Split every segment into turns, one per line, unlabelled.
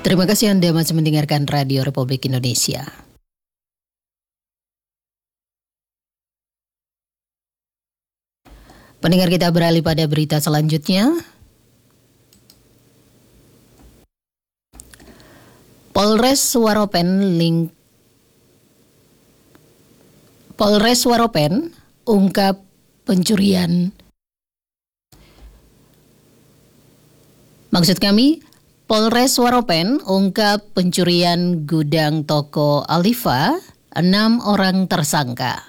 Terima kasih Anda masih mendengarkan Radio Republik Indonesia. Pendengar, kita beralih pada berita selanjutnya. Polres Waropen ungkap pencurian. Polres Waropen ungkap pencurian gudang toko Alifa, 6 orang tersangka.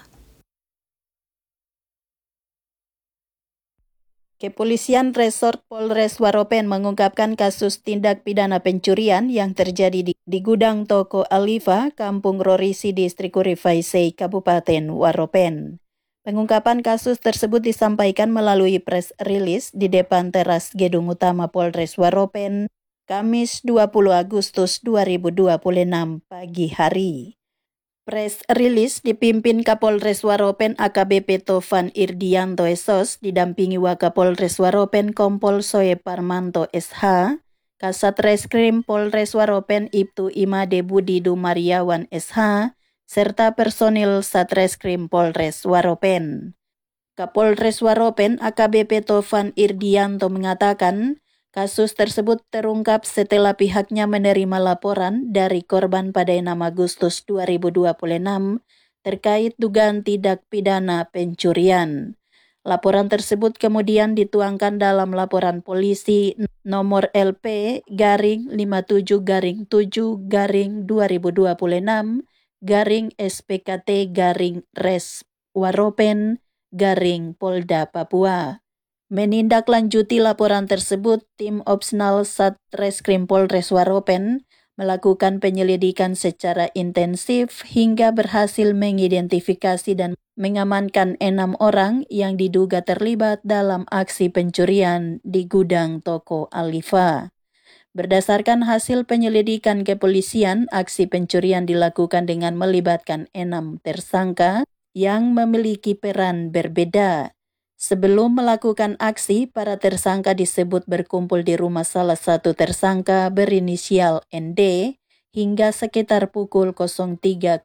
Kepolisian Resort Polres Waropen mengungkapkan kasus tindak pidana pencurian yang terjadi di gudang toko Alifa, Kampung Rorisi, Distrik Kurifaisei, Kabupaten Waropen. Pengungkapan kasus tersebut disampaikan melalui press release di depan teras gedung utama Polres Waropen, Kamis 20 Agustus 2026 pagi hari. Press release dipimpin Kapolres Waropen AKBP Tovan Irdianto SOS didampingi Wakapolres Waropen Kompol Soe Parmanto SH, Kasat Reskrim Polres Waropen Ibtu Imade Budi Dumariawan SH, serta personil Satreskrim Polres Waropen. Kapolres Waropen AKBP Tovan Irdianto mengatakan, kasus tersebut terungkap setelah pihaknya menerima laporan dari korban pada 6 Agustus 2026 terkait dugaan tindak pidana pencurian. Laporan tersebut kemudian dituangkan dalam laporan polisi nomor LP-57-7-2026-SPKT-Res Waropen Polda Papua. Menindaklanjuti laporan tersebut, tim Opsnal Satreskrim Polres Waropen melakukan penyelidikan secara intensif hingga berhasil mengidentifikasi dan mengamankan 6 orang yang diduga terlibat dalam aksi pencurian di gudang toko Alifa. Berdasarkan hasil penyelidikan kepolisian, aksi pencurian dilakukan dengan melibatkan 6 tersangka yang memiliki peran berbeda. Sebelum melakukan aksi, para tersangka disebut berkumpul di rumah salah satu tersangka berinisial ND hingga sekitar pukul 03.00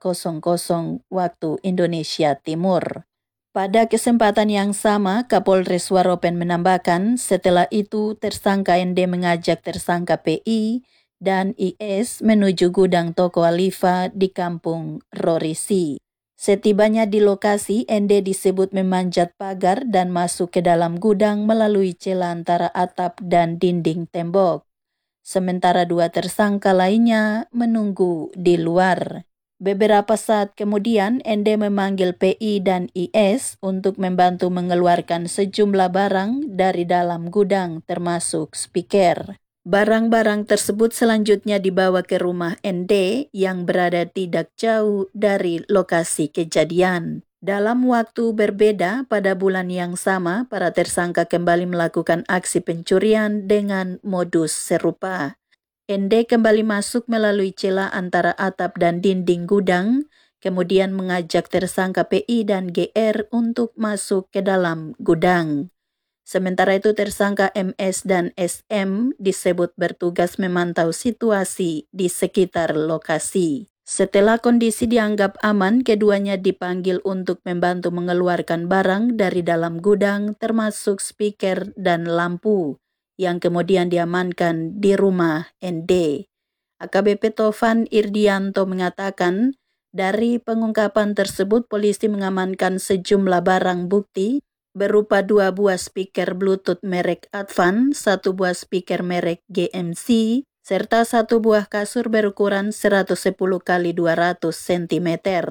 waktu Indonesia Timur. Pada kesempatan yang sama, Kapolres Waropen menambahkan, setelah itu tersangka ND mengajak tersangka PI dan IS menuju gudang toko Alifa di Kampung Rorisi. Setibanya di lokasi, ND disebut memanjat pagar dan masuk ke dalam gudang melalui celah antara atap dan dinding tembok. Sementara 2 tersangka lainnya menunggu di luar. Beberapa saat kemudian, ND memanggil PI dan IS untuk membantu mengeluarkan sejumlah barang dari dalam gudang termasuk speaker. Barang-barang tersebut selanjutnya dibawa ke rumah ND yang berada tidak jauh dari lokasi kejadian. Dalam waktu berbeda, pada bulan yang sama, para tersangka kembali melakukan aksi pencurian dengan modus serupa. ND kembali masuk melalui celah antara atap dan dinding gudang, kemudian mengajak tersangka PI dan GR untuk masuk ke dalam gudang. Sementara itu tersangka MS dan SM disebut bertugas memantau situasi di sekitar lokasi. Setelah kondisi dianggap aman, keduanya dipanggil untuk membantu mengeluarkan barang dari dalam gudang termasuk speaker dan lampu yang kemudian diamankan di rumah ND. AKBP Tovan Irdianto mengatakan, dari pengungkapan tersebut polisi mengamankan sejumlah barang bukti berupa 2 buah speaker Bluetooth merek Advan, 1 buah speaker merek GMC, serta 1 buah kasur berukuran 110 x 200 cm.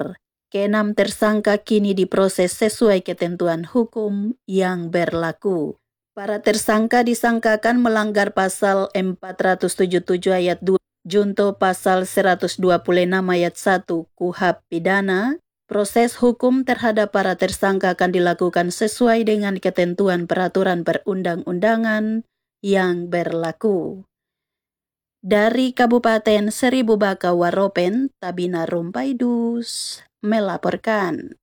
Ke-6 tersangka kini diproses sesuai ketentuan hukum yang berlaku. Para tersangka disangkakan melanggar pasal 477 ayat 2 junto pasal 126 ayat 1 KUHP pidana. Proses hukum terhadap para tersangka akan dilakukan sesuai dengan ketentuan peraturan perundang-undangan yang berlaku. Dari Kabupaten Seribu Baka Waropen, Tabina Rumpaidus melaporkan.